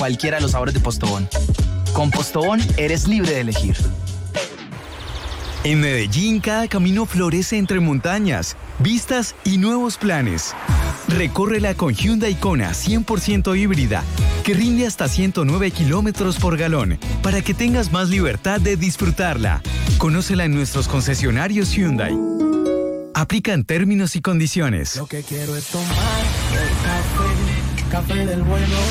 cualquiera de los sabores de Postobón. Con Postobón eres libre de elegir. En Medellín, cada camino florece entre montañas, vistas y nuevos planes. Recórrela con Hyundai Kona 100% híbrida, que rinde hasta 109 kilómetros por galón, para que tengas más libertad de disfrutarla. Conócela en nuestros concesionarios Hyundai. Aplican términos y condiciones. Lo que quiero es tomar el café del bueno.